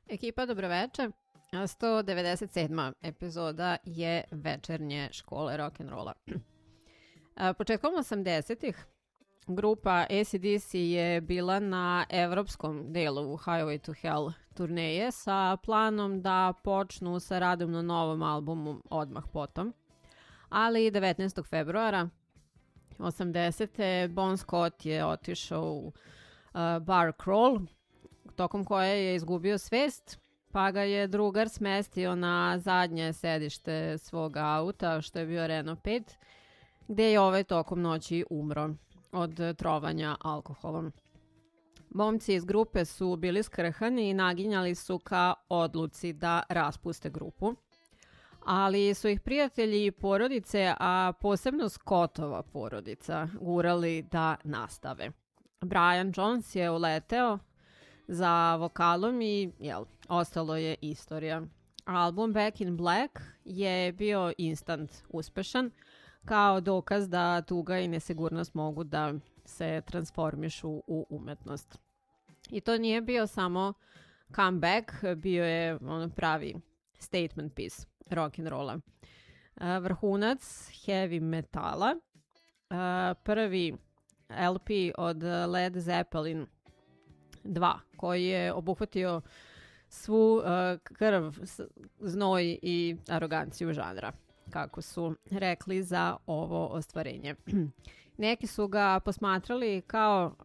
Ekipa, dobroveče. 197. epizoda je večernje škole rock'n'rolla. Početkom 80-ih grupa AC/DC je bila na evropskom delu Highway to Hell turneje sa planom da počnu sa radom na novom albumu odmah potom. Ali 19. februara 80. Bon Scott je otišao u bar crawl, tokom koje je izgubio svest, pa ga je drugar smestio na zadnje sedište svog auta, što je bio Renault 5, gde je ovaj tokom noći umro od trovanja alkoholom. Momci iz grupe su bili skrhani i naginjali su ka odluci da raspuste grupu, ali su ih prijatelji i porodice, a posebno Scottova porodica, gurali da nastave. Brian Jones je uleteo za vokalom i ostalo je istorija. Album Back in Black je bio instant uspešan, kao dokaz da tuga i nesigurnost mogu da se transformišu u umetnost. I to nije bio samo comeback, bio je pravi statement piece rock'n'rolla. Vrhunac heavy metala, prvi LP od Led Zeppelin 2, koji je obuhvatio svu krv, znoj i aroganciju žanra, kako su rekli za ovo ostvarenje. Neki su ga posmatrali kao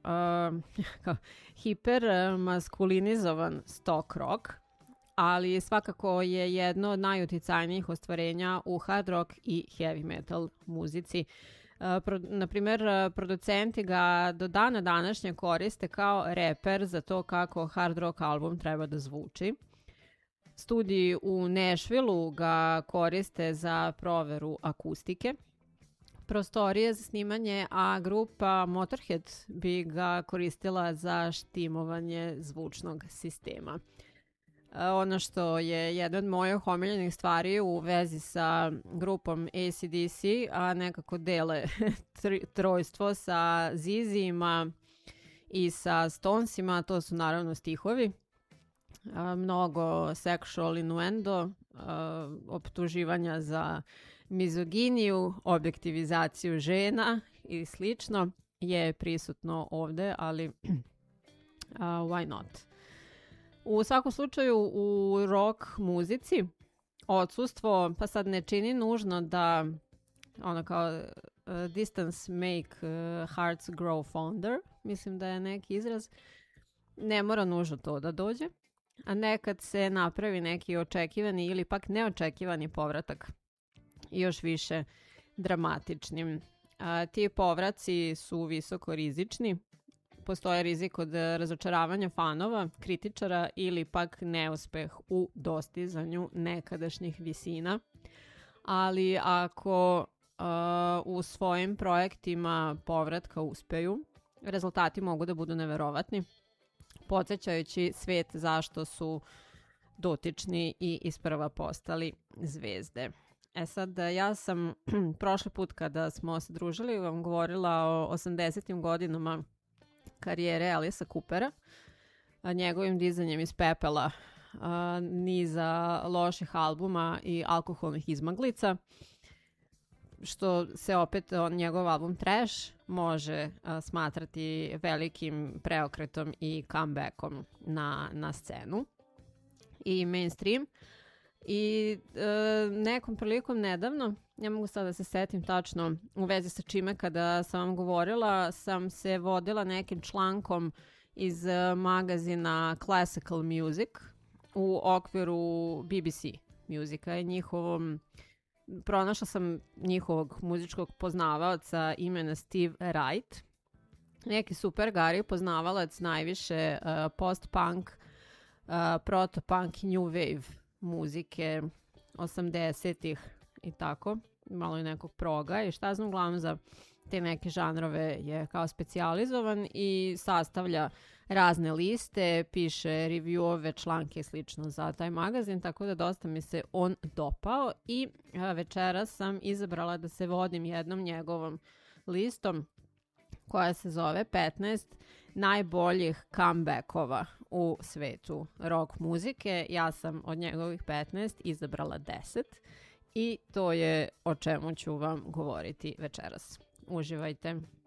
hipermaskulinizovan stock rock, ali svakako je jedno od najuticajnijih ostvarenja u hard rock i heavy metal muzici. Naprimer, producenti ga do dana današnje koriste kao reper za to kako hard rock album treba da zvuči. Studiji u Nashvilleu ga koriste za proveru akustike, prostorije za snimanje, a grupa Motorhead bi ga koristila za štimovanje zvučnog sistema. Ono što je jedna od mojih omiljenih stvari u vezi sa grupom AC/DC, a nekako dele trojstvo sa Zizijima i sa Stonesima, to su naravno stihovi. Mnogo sexual innuendo, optuživanja za mizoginiju, objektivizaciju žena i slično je prisutno ovde, ali why not? U svakom slučaju u rock muzici odsustvo pa sad ne čini nužno da kao distance make hearts grow fonder, mislim da je neki izraz, ne mora nužno to da dođe, a nekad se napravi neki očekivani ili pak neočekivani povratak još više dramatičnim. Ti povraci su visoko rizični. Postoje rizik od razočaravanja fanova, kritičara ili pak neuspeh u dostizanju nekadašnjih visina. Ali ako u svojim projektima povratka uspeju, rezultati mogu da budu neverovatni, podsjećajući svet zašto su dotični i isprva postali zvezde. Sad, ja sam prošli put kada smo se družili vam govorila o 80. godinama karijere Alisa Coopera, njegovim dizanjem iz pepela niza loših albuma i alkoholnih izmaglica, što se opet njegov album Trash može smatrati velikim preokretom i comebackom na scenu i mainstream. I nekom prilikom nedavno, ne mogu sad da se setim tačno u vezi sa čime kada sam vam govorila, sam se vodila nekim člankom iz magazina Classical Music u okviru BBC muzika i pronašla sam njihovog muzičkog poznavaoca imena Steve Wright. Neki super gari poznavalac najviše post-punk, proto-punk i new wave muzike 80-ih i tako, malo i nekog proga i šta znam, uglavnom za te neke žanrove je kao specijalizovan i sastavlja razne liste, piše reviewove, članke i slično za taj magazin, tako da dosta mi se on dopao i večeras sam izabrala da se vodim jednom njegovom listom koja se zove 15 najboljih comebackova u svetu rock muzike. Ja sam od njegovih 15 izabrala 10 i to je o čemu ću vam govoriti večeras. Uživajte.